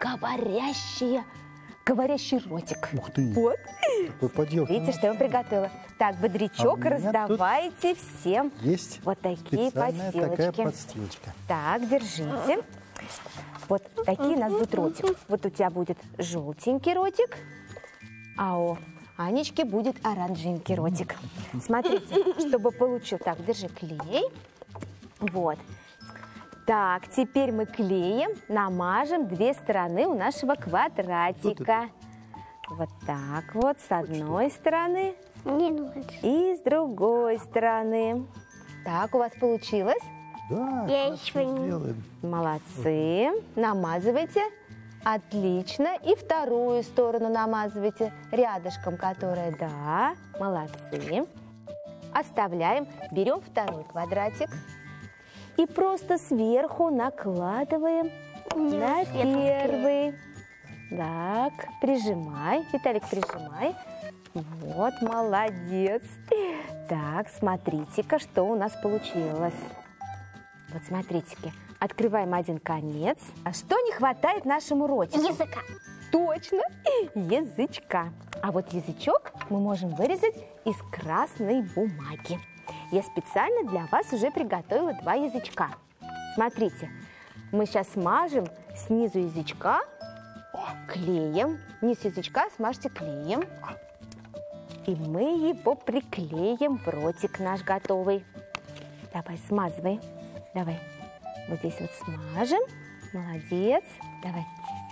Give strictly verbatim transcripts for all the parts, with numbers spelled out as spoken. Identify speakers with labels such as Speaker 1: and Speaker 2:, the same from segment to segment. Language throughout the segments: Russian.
Speaker 1: говорящие, говорящий ротик.
Speaker 2: Ух ты!
Speaker 1: Вот.
Speaker 2: Какой поделка.
Speaker 1: Видите, что я вам приготовила? Так, бодрячок,
Speaker 2: А у меня
Speaker 1: раздавайте всем
Speaker 2: Есть
Speaker 1: вот такие
Speaker 2: специальная такая
Speaker 1: подстилочки.
Speaker 2: подстилочка.
Speaker 1: Так, держите. Вот такие у нас будет ротик. Вот у тебя будет желтенький ротик, а у Анечки будет оранжевенький ротик. Смотрите, чтобы получил... Так, держи клей. Вот. Так, теперь мы клеем, намажем две стороны у нашего квадратика. Вот так вот, с одной стороны и с другой стороны. Так, у вас получилось?
Speaker 2: Да,
Speaker 3: Я
Speaker 2: сейчас
Speaker 3: еще не-
Speaker 2: сделаем.
Speaker 1: Молодцы. Намазывайте. Отлично. И вторую сторону намазывайте рядышком, которая, да, молодцы. Оставляем. Берем второй квадратик. И просто сверху накладываем на первый. Так, прижимай. Виталик, прижимай. Вот, молодец. Так, смотрите-ка, что у нас получилось. Вот смотрите-ка. Открываем один конец. А что не хватает нашему ротику?
Speaker 3: Языка.
Speaker 1: Точно, язычка. А вот язычок мы можем вырезать из красной бумаги. Я специально для вас уже приготовила два язычка. Смотрите, мы сейчас смажем снизу язычка клеем. Низ язычка смажьте клеем. И мы его приклеим в ротик наш готовый. Давай, смазывай. Давай. Вот здесь вот смажем. Молодец. Давай.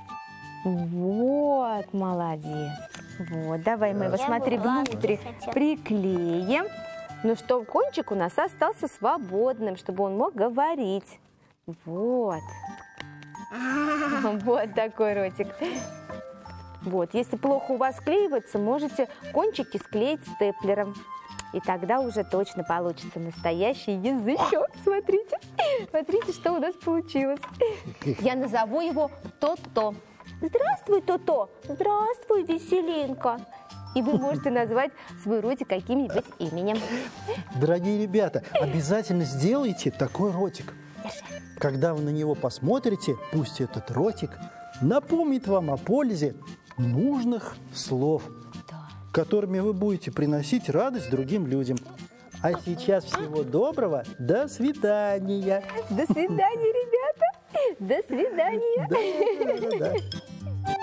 Speaker 1: Вот, молодец. Вот, давай мы его,
Speaker 3: Я
Speaker 1: смотри,
Speaker 3: бы ладно
Speaker 1: внутрь
Speaker 3: хотела.
Speaker 1: приклеим. Ну, чтобы кончик у нас остался свободным, чтобы он мог говорить. Вот. Вот такой ротик. Вот, если плохо у вас склеивается, можете кончики склеить степлером. И тогда уже точно получится настоящий язычок. Смотрите, смотрите, что у нас получилось. Я назову его То-То. Здравствуй, То-То. Здравствуй, Веселинка. И вы можете назвать свой ротик каким-нибудь именем.
Speaker 2: Дорогие ребята, обязательно сделайте такой ротик. Когда вы на него посмотрите, пусть этот ротик напомнит вам о пользе нужных слов,
Speaker 1: Да.
Speaker 2: которыми вы будете приносить радость другим людям. А сейчас всего доброго, до свидания.
Speaker 1: До свидания, ребята. До свидания.
Speaker 2: Да, да, да, да.